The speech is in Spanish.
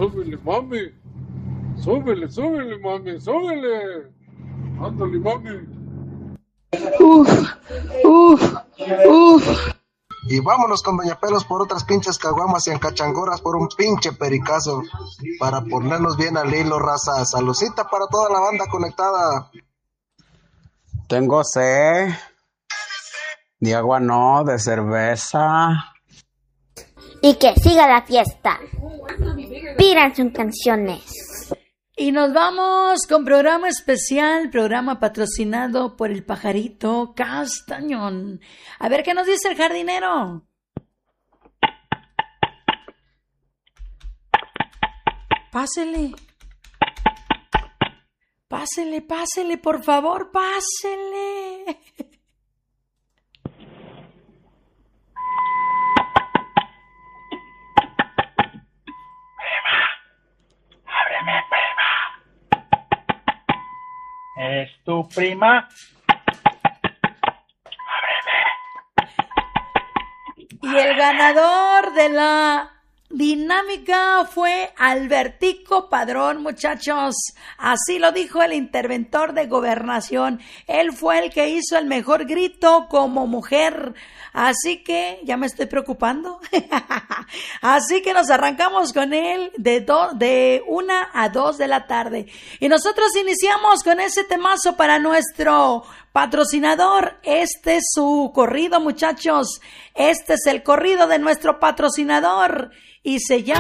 súbele, mami. Súbele, súbele, mami, súbele. Ándale, mami. Uf, uf, uf. Y vámonos con Doña Pelos por otras pinches caguamas y encachangoras por un pinche pericazo. Para ponernos bien al hilo, raza. Salucita para toda la banda conectada. Tengo sed. De agua no, de cerveza. Y que siga la fiesta. Pídanse canciones. Y nos vamos con programa especial, programa patrocinado por el pajarito Castañón. A ver qué nos dice el jardinero. Pásele. Pásele, pásele, por favor, pásele. ¿Es tu prima? Y el ganador de la dinámica fue Albertico Padrón, muchachos. Así lo dijo el interventor de Gobernación. Él fue el que hizo el mejor grito como mujer. Así que ya me estoy preocupando. Así que nos arrancamos con él de 1 a 2 de la tarde. Y nosotros iniciamos con ese temazo para nuestro patrocinador. Este es su corrido, muchachos. Este es el corrido de nuestro patrocinador. Y se llama